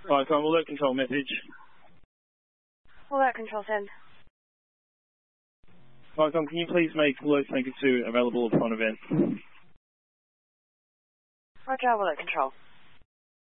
Vicon, alert control message. Alert control send. Vicon, can you please make alert tanker 2 available upon event? Roger, alert control.